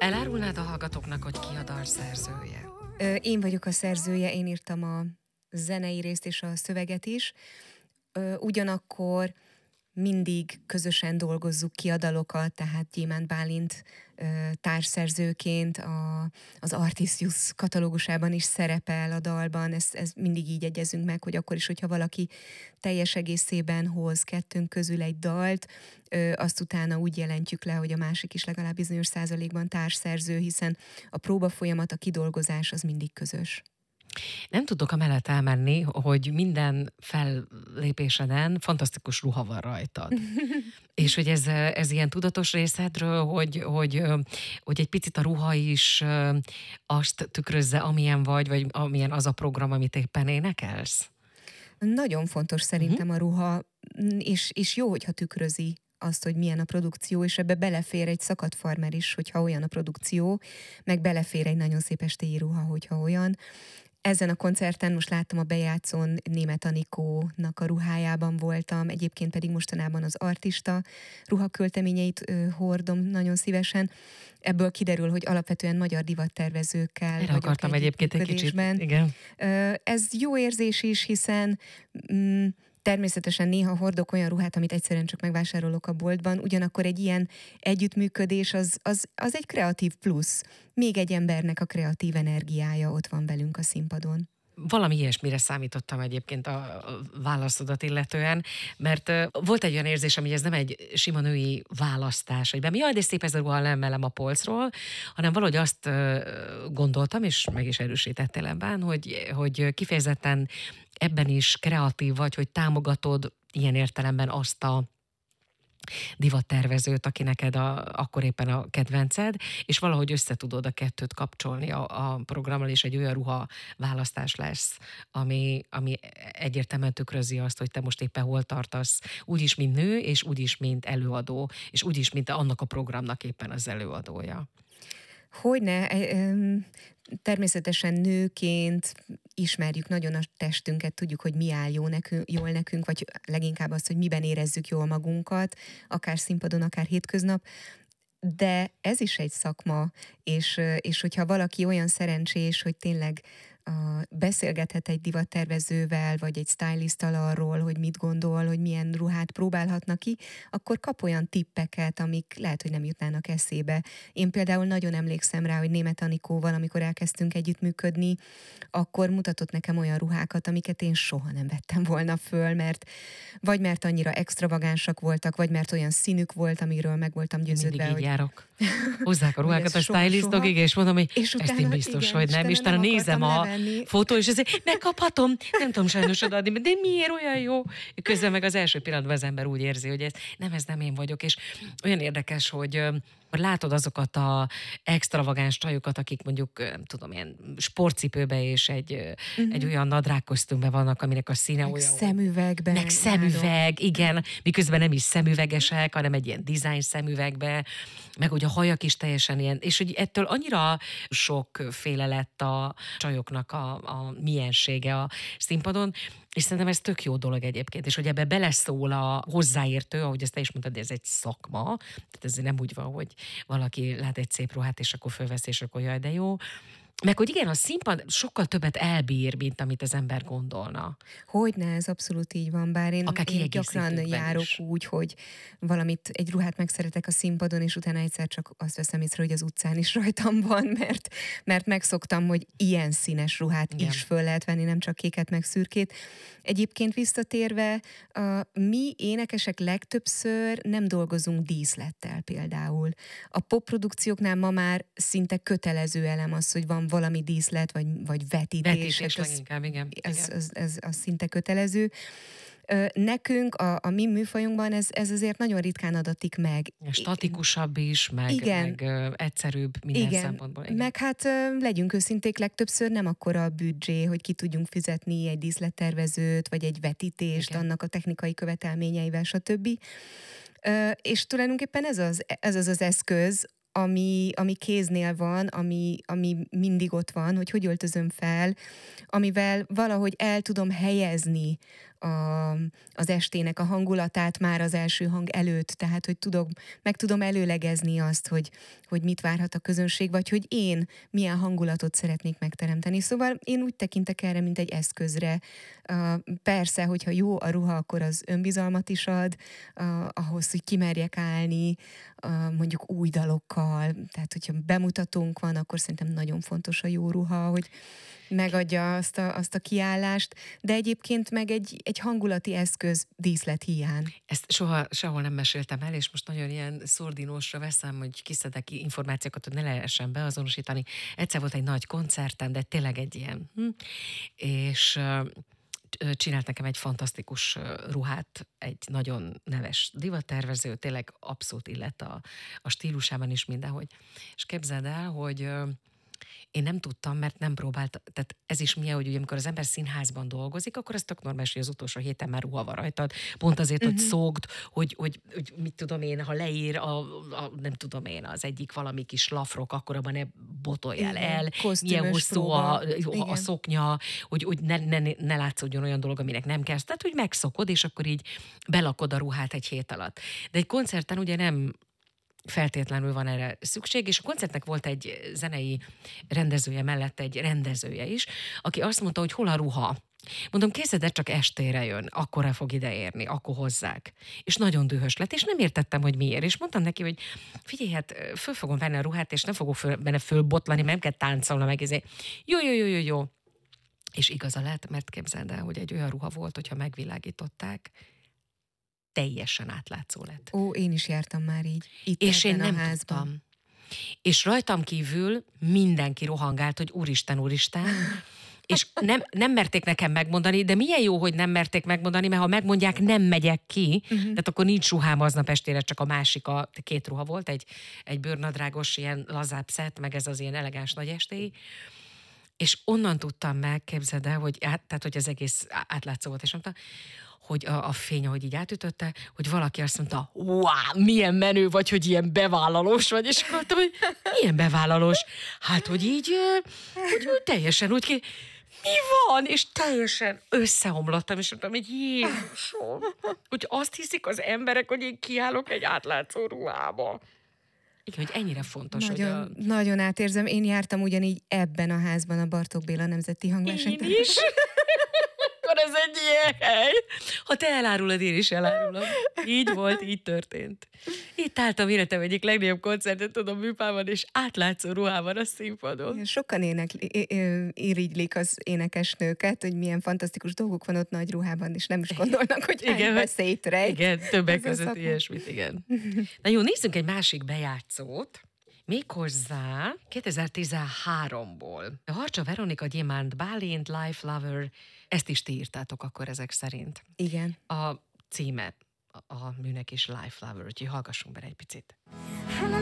Elárulnád a hallgatóknak, hogy ki a dal szerzője? Én vagyok a szerzője, én írtam a zenei részt és a szöveget is. Ugyanakkor mindig közösen dolgozzuk ki a dalokat, tehát Gyémánt Bálint társszerzőként az Artisius katalógusában is szerepel a dalban. Ez mindig így egyezünk meg, hogy akkor is, hogyha valaki teljes egészében hoz kettőnk közül egy dalt, azt utána úgy jelentjük le, hogy a másik is legalább bizonyos százalékban társszerző, hiszen a próba folyamat, a kidolgozás az mindig közös. Nem tudok amellett elmenni, hogy minden fellépéseden fantasztikus ruha van rajtad. És hogy ez ilyen tudatos részedről, hogy egy picit a ruha is azt tükrözze, amilyen vagy amilyen az a program, amit éppen énekelsz? Nagyon fontos szerintem a ruha, és jó, hogyha tükrözi azt, hogy milyen a produkció, és ebbe belefér egy szakadt farmer is, hogyha olyan a produkció, meg belefér egy nagyon szép estélyi ruha, hogyha olyan. Ezen a koncerten most láttam a bejátszón Németh Anikónak a ruhájában voltam, egyébként pedig mostanában az artista ruhakölteményeit hordom nagyon szívesen. Ebből kiderül, hogy alapvetően magyar divattervezőkkel erre akartam egyébként egy kicsit, igen. Ez jó érzés is, hiszen természetesen néha hordok olyan ruhát, amit egyszerűen csak megvásárolok a boltban, ugyanakkor egy ilyen együttműködés az egy kreatív plusz. Még egy embernek a kreatív energiája ott van velünk a színpadon. Valami ilyesmire számítottam egyébként a válaszodat illetően, mert volt egy olyan érzésem, hogy ez nem egy sima női választás, hogy jaj, de szép ez a ruha, lemelem a polcról, hanem valahogy azt gondoltam, és meg is erősítettél ebben, hogy kifejezetten ebben is kreatív vagy, hogy támogatod ilyen értelemben azt a divattervezőt, aki neked akkor éppen a kedvenced, és valahogy összetudod a kettőt kapcsolni a programmal, és egy olyan ruha választás lesz, ami egyértelműen tükrözi azt, hogy te most éppen hol tartasz, úgyis, mint nő, és úgyis, mint előadó, és úgyis, mint annak a programnak éppen az előadója. Hogyne, természetesen nőként ismerjük nagyon a testünket, tudjuk, hogy mi áll jól nekünk, vagy leginkább azt, hogy miben érezzük jól magunkat, akár színpadon, akár hétköznap, de ez is egy szakma, és hogyha valaki olyan szerencsés, hogy tényleg beszélgethet egy divattervezővel, vagy egy stylisttal arról, hogy mit gondol, hogy milyen ruhát próbálhatnak ki, akkor kap olyan tippeket, amik lehet, hogy nem jutnának eszébe. Én például nagyon emlékszem rá, hogy Németh Anikóval, amikor elkezdtünk együttműködni, akkor mutatott nekem olyan ruhákat, amiket én soha nem vettem volna föl, mert annyira extravagánsak voltak, vagy mert olyan színük volt, amiről meg voltam győződve. Mindig így járok. Hozzák a ruhákat a stylistok, és mondom, hogy és utána, ezt én biztos, igen, hogy nem, és utána nézem a fotó, és azért megkaphatom, nem tudom sajnos odaadni, de miért olyan jó? Közben meg az első pillanatban az ember úgy érzi, hogy ez nem én vagyok, és olyan érdekes, hogy látod azokat a extravagáns csajokat, akik mondjuk, nem tudom, ilyen sportcipőbe és egy olyan nadrágkosztümbe vannak, aminek a színe meg olyan... szemüvegben. Meg szemüveg, igen, miközben nem is szemüvegesek, hanem egy ilyen design szemüvegbe, meg hogy a hajak is teljesen ilyen, és hogy ettől annyira sokféle lett a csajoknak a miensége a színpadon, és szerintem ez tök jó dolog egyébként, és hogy ebbe beleszól a hozzáértő, ahogy ezt te is mondtad, ez egy szakma, tehát ez nem úgy van, hogy valaki lát egy szép ruhát, és akkor fölvesz, és akkor jaj, de jó. Meg hogy igen, a színpad sokkal többet elbír, mint amit az ember gondolna. Hogyne, ez abszolút így van, bár én gyakran járok is úgy, hogy egy ruhát megszeretek a színpadon, és utána egyszer csak azt veszem észre, hogy az utcán is rajtam van, mert megszoktam, hogy ilyen színes ruhát igen. is föl lehet venni, nem csak kéket meg szürkét. Egyébként visszatérve, mi énekesek legtöbbször nem dolgozunk díszlettel például. A popprodukcióknál ma már szinte kötelező elem az, hogy van valami díszlet, vagy vetítés. Vetítés leginkább, igen. Ez szinte kötelező. Nekünk, a mi műfajunkban ez azért nagyon ritkán adatik meg. Statikusabb is, meg egyszerűbb minden szempontból. Igen. Meg hát legyünk őszinték, legtöbbször nem akkora a büdzsé, hogy ki tudjunk fizetni egy díszlettervezőt, vagy egy vetítést, igen. annak a technikai követelményeivel, stb. És tulajdonképpen ez az eszköz, ami kéznél van, ami mindig ott van, hogy öltözöm fel, amivel valahogy el tudom helyezni az estének a hangulatát már az első hang előtt, tehát hogy meg tudom előlegezni azt, hogy mit várhat a közönség, vagy hogy én milyen hangulatot szeretnék megteremteni. Szóval én úgy tekintek erre, mint egy eszközre. Persze, hogyha jó a ruha, akkor az önbizalmat is ad, ahhoz, hogy kimerjek állni, mondjuk új dalokkal, tehát hogyha bemutatónk van, akkor szerintem nagyon fontos a jó ruha, hogy megadja azt a kiállást, de egyébként meg egy hangulati eszköz díszlet hiány. Ezt sehol nem meséltem el, és most nagyon ilyen szordinósra veszem, hogy kiszedek ki információkat, hogy ne lehessen beazonosítani. Egyszer volt egy nagy koncertem, de tényleg egy ilyen, és csinált nekem egy fantasztikus ruhát, egy nagyon neves divattervező, tényleg abszolút illett a stílusában is mindenhogy. És képzeld el, hogy én nem tudtam, mert nem próbáltam, tehát ez is milyen, hogy ugye, amikor az ember színházban dolgozik, akkor ez tök normális, hogy az utolsó héten már ruha van rajtad, pont azért, hogy szokd, hogy mit tudom én, ha leír nem tudom én, az egyik valami kis lafrok, akkor abban ne botoljál el, milyen hosszú a szoknya, hogy ne látszódjon olyan dolog, aminek nem kell. Tehát, hogy megszokod, és akkor így belakod a ruhát egy hét alatt. De egy koncerten ugye nem feltétlenül van erre szükség, és a koncertnek volt egy zenei rendezője mellett egy rendezője is, aki azt mondta, hogy hol a ruha. Mondom, képzeld, csak estére jön, akkor fog ide érni, akkor hozzák. És nagyon dühös lett, és nem értettem, hogy miért. És mondtam neki, hogy figyelj, hát föl fogom venni a ruhát, és nem fogok benne fölbotlani, mert nem kell táncolni meg. Jó. És igaza lett, mert képzeld el, hogy egy olyan ruha volt, hogyha megvilágították, teljesen átlátszó lett. Ó, én is jártam már így. Itt és én nem házban. tudtam. És rajtam kívül mindenki rohangált, hogy úristen, és nem merték nekem megmondani, de milyen jó, hogy nem merték megmondani, mert ha megmondják, nem megyek ki, tehát akkor nincs ruhám aznap estére, csak a másik, két ruha volt, egy bőrnadrágos, ilyen lazább szett, meg ez az ilyen elegáns nagy estély. És onnan tudtam meg, képzeld el, tehát, hogy az egész átlátszó volt, és mondta, hogy a fény, ahogy így átütötte, hogy valaki azt mondta, wow, milyen menő vagy, hogy ilyen bevállalós vagy, és akkor mondtam, hogy milyen bevállalós? Hát, hogy így, hogy teljesen úgy mi van? És teljesen összeomlottam, és mondtam, hogy Jézusom, hogy azt hiszik az emberek, hogy én kiállok egy átlátszó ruhába. Igen, hogy ennyire fontos, Nagyon átérzem. Én jártam ugyanígy ebben a házban a Bartók Béla Nemzeti Hangversenytől. Én is. Akkor ez egy ilyen hely. Ha te elárulod, én is elárulom. Így volt, így történt. Itt álltam életem egyik legnagyobb koncertet, tudom, műpában, és átlátszó ruhában a színpadon. Sokan irigylik az énekesnőket, hogy milyen fantasztikus dolgok van ott nagy ruhában, és nem is gondolnak, hogy hány veszélyt rejt. Igen, többek között ilyesmit, igen. Na jó, nézzünk egy másik bejátszót. Méghozzá 2013-ból. A Harcsa Veronika Gyémánt Bálint, Life Lover, ezt is ti írtátok akkor ezek szerint. Igen. A címe a műnek is Life Lover, úgyhogy hallgassunk bele egy picit.